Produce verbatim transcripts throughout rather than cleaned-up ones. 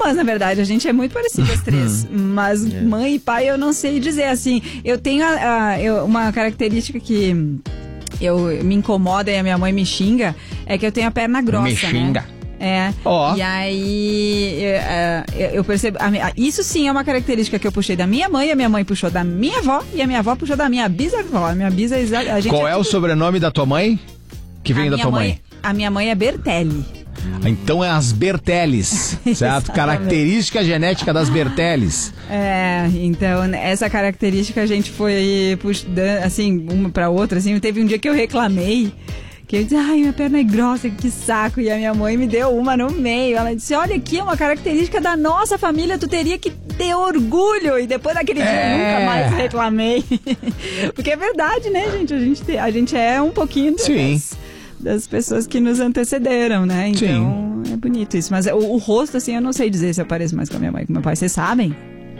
irmãs, na verdade. A gente é muito parecida, as três. Mas é. mãe e pai eu não sei dizer. Assim, eu tenho a, a, eu, uma característica que eu, me incomoda e a minha mãe me xinga, é que eu tenho a perna grossa, me xinga. Né? É, oh. E aí eu, eu percebo, isso sim é uma característica que eu puxei da minha mãe, a minha mãe puxou da minha avó e a minha avó puxou da minha bisavó. A minha bisa, a gente Qual é, é tudo... o sobrenome da tua mãe? Que vem da tua mãe? mãe? A minha mãe é Bertelli. Então é as Bertelles, certo? Característica genética das Bertelles. É, então essa característica a gente foi puxando, assim, uma pra outra, assim, teve um dia que eu reclamei, que eu disse, ai, minha perna é grossa, que saco, e a minha mãe me deu uma no meio, ela disse, olha aqui, é uma característica da nossa família, tu teria que ter orgulho, e depois daquele é. dia eu nunca mais reclamei, porque é verdade, né, gente, a gente, te, a gente é um pouquinho das, das pessoas que nos antecederam, né, então Sim. é bonito isso, mas o, o rosto, assim, eu não sei dizer se eu pareço mais com a minha mãe e com o meu pai, vocês sabem?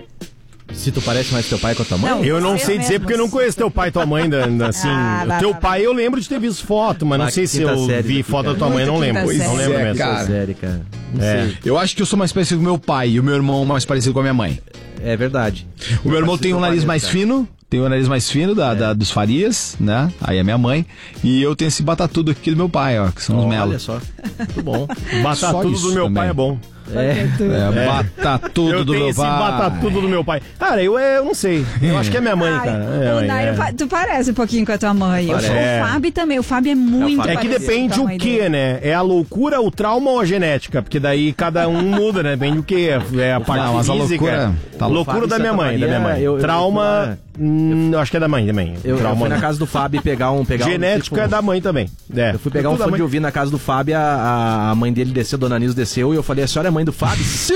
Se tu parece mais teu pai com a tua mãe? Não, eu não sei dizer porque eu não conheço teu pai e tua mãe, assim. Ah, lá, teu lá, pai lá. Eu lembro de ter visto foto, mas não sei se eu vi foto da tua mãe, não lembro. Não lembro mesmo. Cara. Série, cara. Não é. sei. Eu acho que eu sou mais parecido com meu pai e o meu irmão mais parecido com a minha mãe. É verdade. O meu irmão tem um nariz mais fino, tem o nariz mais fino da, é. da, dos Farias, né? Aí a minha mãe. E eu tenho esse batatudo aqui do meu pai, ó, que são os melos. Olha só, muito bom. Batatudo do meu também. pai é bom. É, é, batatudo eu do meu pai. Batatudo do meu pai. Cara, eu, eu não sei. Eu acho que é minha mãe, Ai, cara. É, o Nairo, é. Tu parece um pouquinho com a tua mãe. Eu, é. O Fábio também. O Fábio é muito É que depende o que, né? É a loucura, o trauma ou a genética? Porque daí cada um muda, né? Depende do que. É a parte não, física. A loucura, tá loucura da minha mãe, da minha mãe. Eu, trauma... Eu, hum, eu acho que é da mãe também. Eu, trauma, eu fui na casa do Fábio pegar um... Pegar Genético um, tipo, é da mãe também. É. Eu fui pegar um fone de ouvido na casa do Fábio, a, a mãe dele desceu, Dona Nilce desceu, e eu falei, a senhora é mãe do Fábio? Sim!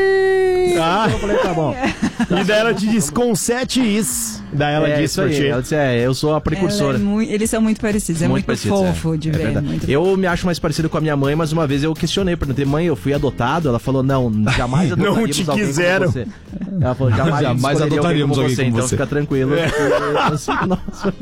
Ah. Eu falei, tá bom. E daí ela te disse, com sete is. Daí ela é, disse pra ti. Ela disse, é, eu sou a precursora. É muito, eles são muito parecidos, é muito, muito parecido, fofo é. de é ver. É muito eu fofo. Me acho mais parecido com a minha mãe, mas uma vez eu questionei, perguntei, mãe, eu fui adotado? Ela falou, não, jamais adotaríamos não te alguém quiseram. Como você. Ela falou, jamais, jamais adotaríamos alguém como você, então você. Fica tranquilo. É. Eu sei que nossa,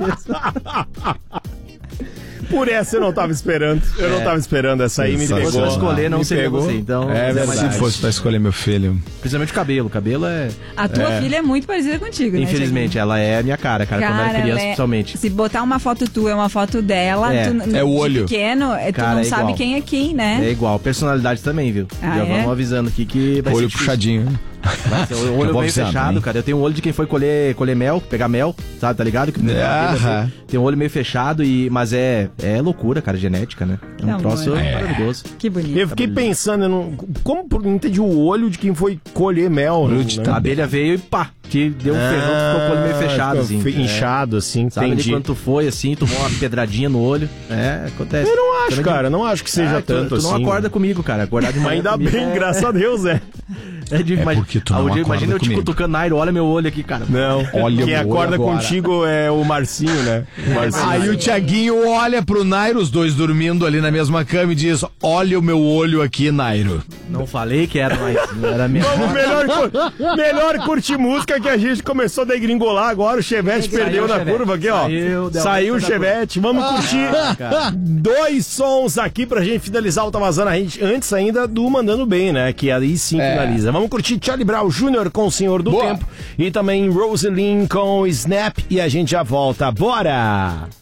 Por essa eu não tava esperando. Eu é. não tava esperando. Essa aí me Se pegou. Se fosse pra escolher, não seria você. Então, é verdade. Se fosse pra escolher meu filho. Principalmente o cabelo. O cabelo é... A tua é. filha é muito parecida contigo, né? Infelizmente, Thiago? ela é a minha cara, cara. cara quando era criança, é... principalmente. Se botar uma foto tua, uma foto dela... É, tu, é o olho. Pequeno, tu cara, não é sabe quem é quem, né? É igual. Personalidade também, viu? Ah, Já é? vamos avisando aqui que vai olho ser puxadinho. O olho meio avisando, fechado, hein? Cara. Eu tenho um olho de quem foi colher, colher mel, pegar mel, sabe, tá ligado? Que ah, tem um olho meio fechado, e, mas é, é loucura, cara, genética, né? É um não, troço é. maravilhoso. Que bonito. Eu fiquei pensando, eu não, como não entendi o olho de quem foi colher mel? Né? A abelha veio e pá, que deu um ah, ferrão, ficou com o olho meio fechado, assim. Inchado, é. assim, sabe, entendi. Sabe quando tu foi, assim, tomou uma pedradinha no olho. É, acontece. Eu não acho, cara, eu não acho que seja ah, tanto tu, assim. Tu não acorda comigo, cara. Acordar de manhã Ainda comigo, bem, é... graças a Deus, é. É, de, é porque tu não acorda Imagina eu te comigo. cutucando, Nairo, olha meu olho aqui, cara. Não, olha quem acorda contigo é o Marcinho, né? O Marcinho. Aí o Thiaguinho olha pro Nairo, os dois dormindo ali na mesma cama, e diz, olha o meu olho aqui, Nairo. Não falei que era mais, era mesmo. Vamos melhor, melhor curtir música, que a gente começou a degringolar agora, o Chevette perdeu na Chevette. Curva aqui, ó. Saiu, Saiu o Chevette, vamos ah, curtir ah, dois sons aqui pra gente finalizar o Tá Vazando, a gente, antes ainda do Mandando Bem, né? Que aí sim é. finaliza. Vamos curtir Charlie Brown Júnior com o Senhor do Boa. Tempo e também Rosaline com Snap, e a gente já volta. Bora!